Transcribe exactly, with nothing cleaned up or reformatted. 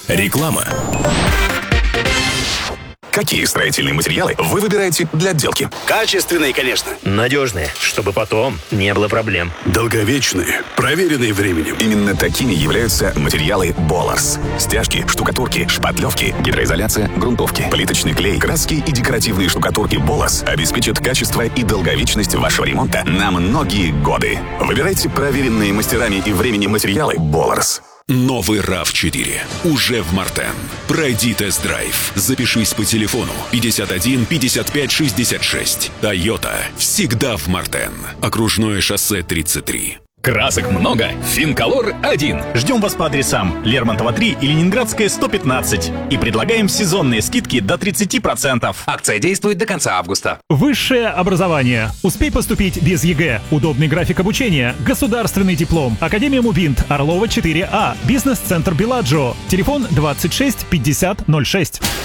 Реклама. Какие строительные материалы вы выбираете для отделки? Качественные, конечно. Надежные, чтобы потом не было проблем. Долговечные, проверенные временем. Именно такими являются материалы Боларс. Стяжки, штукатурки, шпатлевки, гидроизоляция, грунтовки, плиточный клей, краски и декоративные штукатурки Боларс обеспечат качество и долговечность вашего ремонта на многие годы. Выбирайте проверенные мастерами и временем материалы Боларс. Новый рав четыре уже в Мартен. Пройди тест-драйв. Запишись по телефону пятьдесят один пятьдесят пять шестьдесят шесть. Тойота всегда в Мартен. Окружное шоссе тридцать три. Красок много, Финколор один. Ждем вас по адресам Лермонтова три и Ленинградская сто пятнадцать. И предлагаем сезонные скидки до тридцать процентов. Акция действует до конца августа. Высшее образование. Успей поступить без ЕГЭ. Удобный график обучения. Государственный диплом. Академия Мубинт. Орлова четыре А. Бизнес-центр Беладжо. Телефон двадцать шесть пятьдесят ноль шесть.